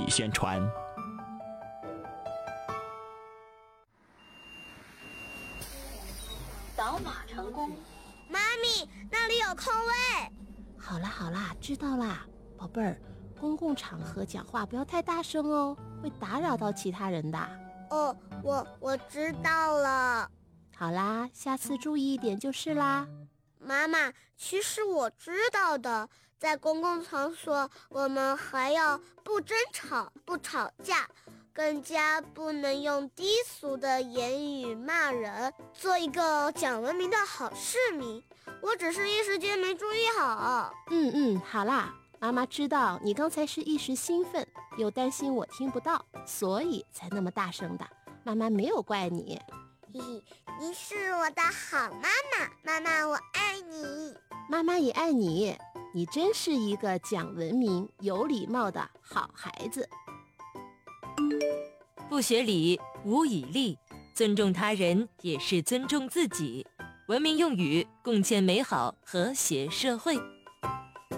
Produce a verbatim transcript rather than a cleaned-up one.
益宣传。 扫码成功。 妈咪，那里有空位。 好啦好啦，知道啦，宝贝儿，公共场合讲话不要太大声哦，会打扰到其他人的。 哦，我我知道了。 好啦，下次注意一点就是啦。 妈妈，其实我知道的，在公共场所，我们还要不争吵、不吵架，更加不能用低俗的言语骂人，做一个讲文明的好市民。我只是一时间没注意好。 嗯嗯，好啦，妈妈知道你刚才是一时兴奋，又担心我听不到，所以才那么大声的。妈妈没有怪你。 嘿嘿，你是我的好妈妈，妈妈我爱你。 妈妈也爱你，你真是一个讲文明、有礼貌的好孩子。 不学礼，无以立，尊重他人也是尊重自己。文明用语，共建美好和谐社会。